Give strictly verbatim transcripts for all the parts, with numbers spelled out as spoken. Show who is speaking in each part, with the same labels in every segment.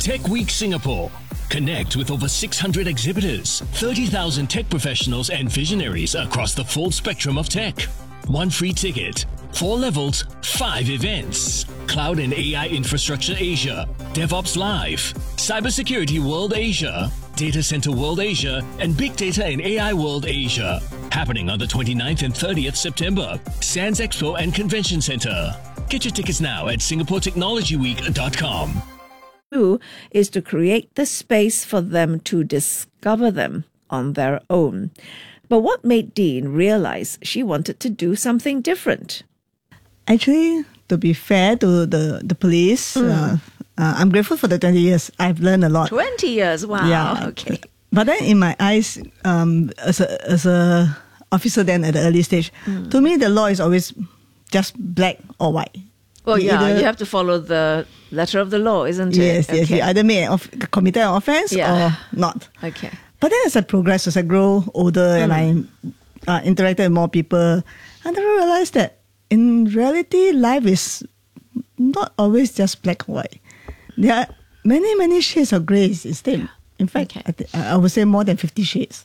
Speaker 1: Tech Week Singapore. Connect with over six hundred exhibitors, thirty thousand tech professionals and visionaries across the full spectrum of tech. One free ticket, four levels, five events. Cloud and A I Infrastructure Asia, DevOps Live, Cybersecurity World Asia, Data Center World Asia, and Big Data and A I World Asia. Happening on the twenty-ninth and thirtieth September, Sands Expo and Convention Center. Get your tickets now at singapore technology week dot com.
Speaker 2: Is to create the space for them to discover them on their own. But what made Dean realize she wanted to do something different?
Speaker 3: Actually, to be fair to the, the police, mm. uh, uh, I'm grateful for the twenty years. I've learned a lot.
Speaker 2: twenty years, wow.
Speaker 3: Yeah.
Speaker 2: Okay.
Speaker 3: But then in my eyes, um, as a as a officer then at the early stage, mm. to me the law is always just black or white.
Speaker 2: Well,
Speaker 3: you
Speaker 2: yeah,
Speaker 3: either,
Speaker 2: you have to follow the letter of the law, isn't it?
Speaker 3: Yes, yes.
Speaker 2: Okay.
Speaker 3: You either made an off- committed an offence
Speaker 2: yeah.
Speaker 3: or not.
Speaker 2: Okay.
Speaker 3: But then as I progress, as I grow older mm. and I uh, interacted with more people, I never realized that in reality, life is not always just black and white. There are many, many shades of grey instead. In fact, okay. I, th- I would say more than fifty shades.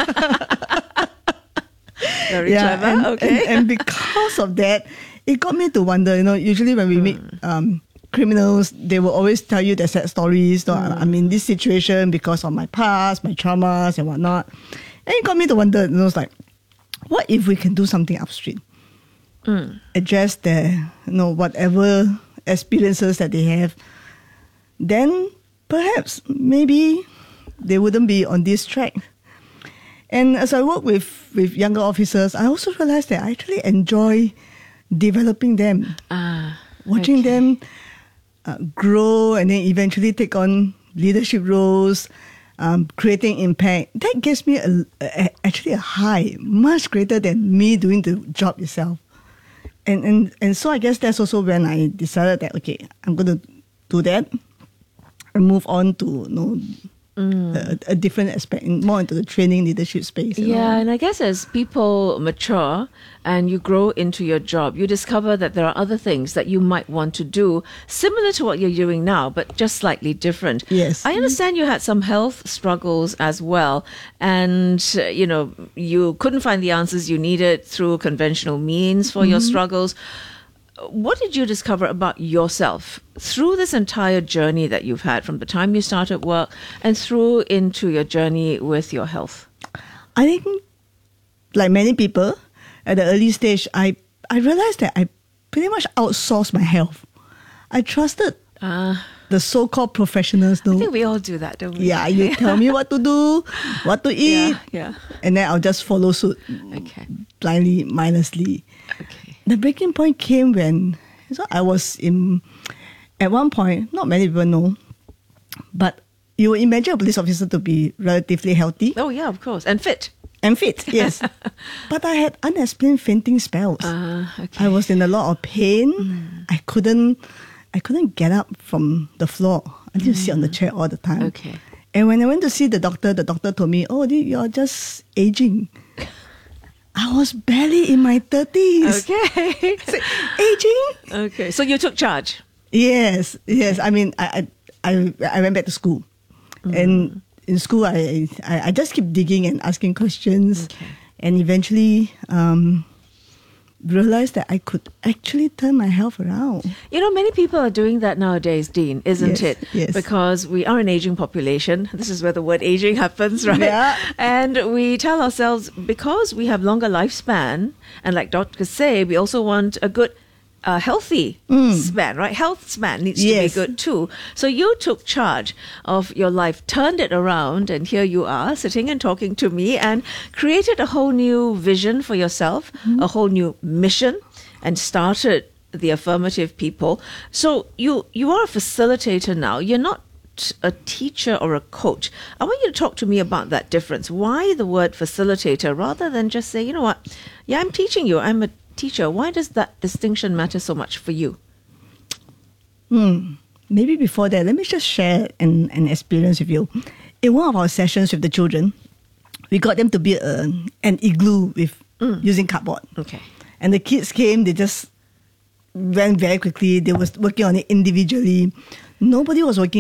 Speaker 2: Very
Speaker 3: yeah,
Speaker 2: clever.
Speaker 3: And,
Speaker 2: okay.
Speaker 3: and, and because of that, it got me to wonder, you know, usually when we mm. meet um, criminals, they will always tell you their sad stories. No, mm. I'm in this situation because of my past, my traumas and whatnot. And it got me to wonder, you know, it's like, what if we can do something upstream? Mm. Address their, you know, whatever experiences that they have. Then perhaps, maybe they wouldn't be on this track. And as I work with, with younger officers, I also realized that I actually enjoy developing them,
Speaker 2: ah,
Speaker 3: watching
Speaker 2: okay.
Speaker 3: them uh, grow and then eventually take on leadership roles, um, creating impact. That gives me a, a, actually a high, much greater than me doing the job itself. And, and, and so I guess that's also when I decided that, okay, I'm going to do that and move on to, you know, Mm. A, a different aspect, more into the training leadership space.
Speaker 2: Yeah,
Speaker 3: know?
Speaker 2: And I guess as people mature and you grow into your job, you discover that there are other things that you might want to do, similar to what you're doing now, but just slightly different.
Speaker 3: Yes.
Speaker 2: I understand you had some health struggles as well, and, uh, you know, you couldn't find the answers you needed through conventional means for mm-hmm. your struggles. What did you discover about yourself through this entire journey that you've had from the time you started work and through into your journey with your health?
Speaker 3: I think, like many people, at the early stage, I, I realized that I pretty much outsourced my health. I trusted uh, the so-called professionals. No?
Speaker 2: I think we all do that, don't we?
Speaker 3: Yeah, you tell me what to do, what to eat,
Speaker 2: yeah, yeah.
Speaker 3: and then I'll just follow suit
Speaker 2: okay.
Speaker 3: blindly, mindlessly.
Speaker 2: Okay.
Speaker 3: The breaking point came when so I was in, at one point, not many people know, but you would imagine a police officer to be relatively healthy.
Speaker 2: Oh, yeah, of course. And fit.
Speaker 3: And fit, yes. But I had unexplained fainting spells.
Speaker 2: Uh, okay.
Speaker 3: I was in a lot of pain. Mm. I couldn't I couldn't get up from the floor. I had to mm. sit on the chair all the time.
Speaker 2: Okay.
Speaker 3: And when I went to see the doctor, the doctor told me, oh, you're just aging. I was barely in my thirties.
Speaker 2: Okay.
Speaker 3: Aging?
Speaker 2: Okay. So you took charge?
Speaker 3: Yes, yes. I mean, I I, I went back to school. Mm. And in school, I, I, I just keep digging and asking questions.
Speaker 2: Okay.
Speaker 3: And eventually um, realized that I could actually turn my health around.
Speaker 2: You know, many people are doing that nowadays, Dean, isn't
Speaker 3: yes,
Speaker 2: it?
Speaker 3: Yes.
Speaker 2: Because we are an aging population. This is where the word aging happens, right?
Speaker 3: Yeah.
Speaker 2: And we tell ourselves, because we have longer lifespan, and like doctors say, we also want a good a healthy mm. span, right? Health span needs
Speaker 3: yes.
Speaker 2: to be good too. So you took charge of your life, turned it around, and here you are sitting and talking to me and created a whole new vision for yourself, mm. a whole new mission, and started the Affirmative People. So you, you are a facilitator now. You're not a teacher or a coach. I want you to talk to me about that difference. Why the word facilitator rather than just say, you know what, yeah, I'm teaching you, I'm a teacher. Why does that distinction matter so much for you?
Speaker 3: Hmm. Maybe before that, let me just share an, an experience with you. In one of our sessions with the children, we got them to build a, an igloo with mm. using cardboard.
Speaker 2: Okay.
Speaker 3: And the kids came, they just went very quickly. They were working on it individually. Nobody was working